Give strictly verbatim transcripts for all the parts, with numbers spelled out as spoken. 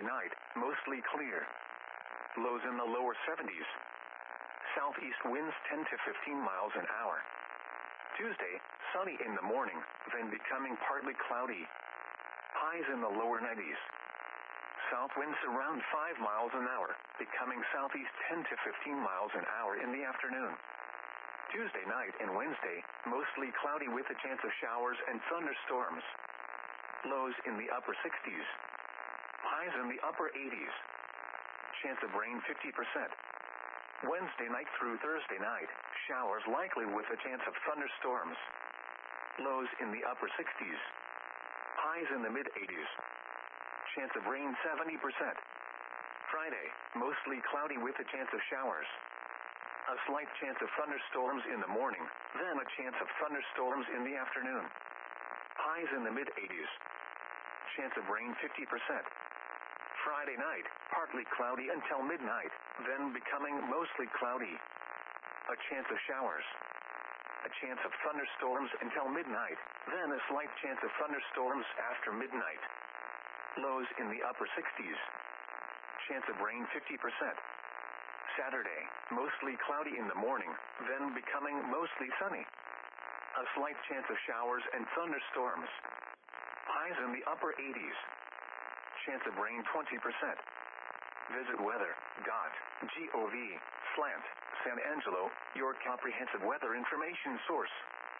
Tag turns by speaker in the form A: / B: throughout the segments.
A: night, mostly clear. Lows in the lower seventies. Southeast winds ten to fifteen miles an hour. Tuesday, sunny in the morning, then becoming partly cloudy. Highs in the lower nineties. South winds around five miles an hour, becoming southeast ten to fifteen miles an hour in the afternoon. Tuesday night and Wednesday, mostly cloudy with a chance of showers and thunderstorms. Lows in the upper sixties. Highs in the upper eighties. Chance of rain fifty percent. Wednesday night through Thursday night, showers likely with a chance of thunderstorms. Lows in the upper sixties. Highs in the mid-eighties. Chance of rain seventy percent. Friday, mostly cloudy with a chance of showers. A slight chance of thunderstorms in the morning, then a chance of thunderstorms in the afternoon. Highs in the mid-eighties. Chance of rain fifty percent. Friday night, partly cloudy until midnight, then becoming mostly cloudy. A chance of showers. A chance of thunderstorms until midnight, then a slight chance of thunderstorms after midnight. Lows in the upper sixties. Chance of rain fifty percent. Saturday, mostly cloudy in the morning, then becoming mostly sunny. A slight chance of showers and thunderstorms. Highs in the upper eighties. Chance of rain twenty percent. Visit weather dot gov slash San Angelo, your comprehensive weather information source.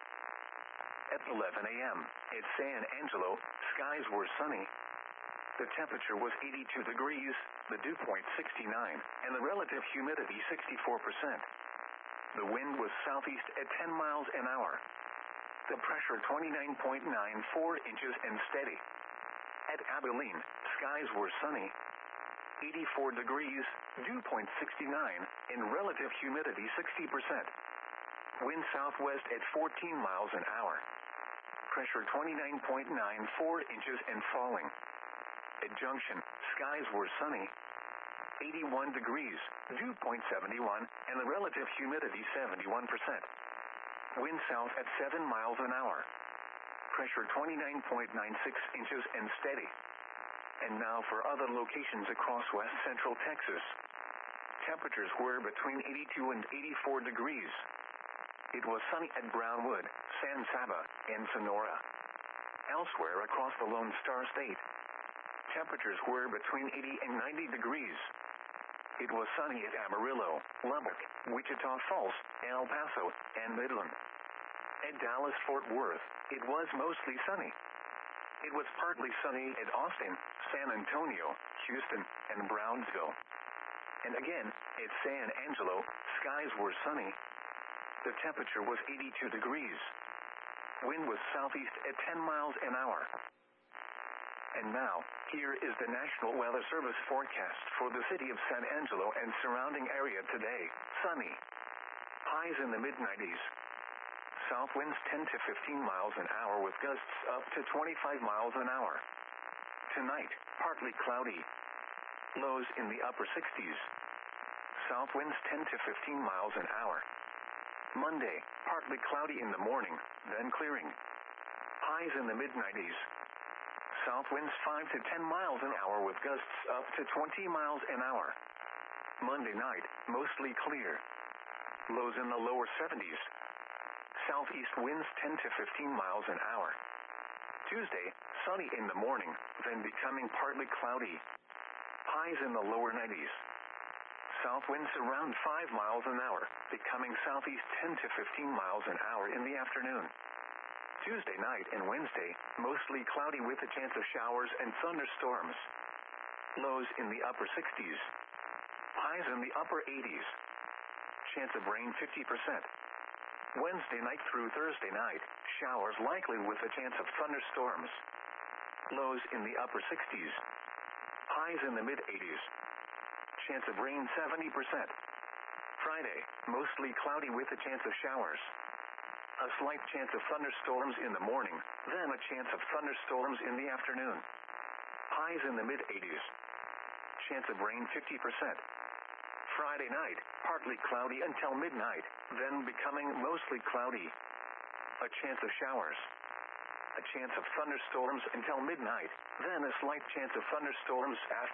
A: At eleven a.m. at San Angelo, skies were sunny. The temperature was eighty-two degrees, the dew point sixty-nine, and the relative humidity sixty-four percent. The wind was southeast at ten miles an hour. The pressure twenty-nine point nine four inches and steady. At Abilene, skies were sunny. eighty-four degrees, dew point sixty-nine, and relative humidity sixty percent. Wind southwest at fourteen miles an hour. Pressure twenty-nine point nine four inches and falling. At Junction, skies were sunny. eighty-one degrees, dew point seventy-one, and the relative humidity seventy-one percent. Wind south at seven miles an hour. Pressure twenty-nine point nine six inches and steady. And now for other locations across west central Texas. Temperatures were between eighty-two and eighty-four degrees. It was sunny at Brownwood, San Saba, and Sonora. Elsewhere across the Lone Star State, temperatures were between eighty and ninety degrees. It was sunny at Amarillo, Lubbock, Wichita Falls, El Paso, and Midland. At Dallas-Fort Worth, it was mostly sunny. It was partly sunny at Austin, San Antonio, Houston, and Brownsville. And again, at San Angelo, skies were sunny. The temperature was eighty-two degrees. Wind was southeast at ten miles an hour. And now, here is the National Weather Service forecast for the city of San Angelo and surrounding area today. Sunny. Highs in the mid nineties. South winds ten to fifteen miles an hour with gusts up to twenty-five miles an hour. Tonight, partly cloudy. Lows in the upper sixties. South winds ten to fifteen miles an hour. Monday, partly cloudy in the morning, then clearing. Highs in the mid nineties. South winds five to ten miles an hour with gusts up to twenty miles an hour. Monday night, mostly clear. Lows in the lower seventies. Southeast winds ten to fifteen miles an hour. Tuesday, sunny in the morning, then becoming partly cloudy. Highs in the lower nineties. South winds around five miles an hour, becoming southeast ten to fifteen miles an hour in the afternoon. Tuesday night and Wednesday, mostly cloudy with a chance of showers and thunderstorms. Lows in the upper sixties. Highs in the upper eighties. Chance of rain fifty percent. Wednesday night through Thursday night, showers likely with a chance of thunderstorms. Lows in the upper sixties. Highs in the mid eighties. Chance of rain seventy percent. Friday, mostly cloudy with a chance of showers. A slight chance of thunderstorms in the morning, then a chance of thunderstorms in the afternoon. Highs in the mid eighties. Chance of rain fifty percent. Friday night, partly cloudy until midnight, then becoming mostly cloudy. A chance of showers. A chance of thunderstorms until midnight, then a slight chance of thunderstorms after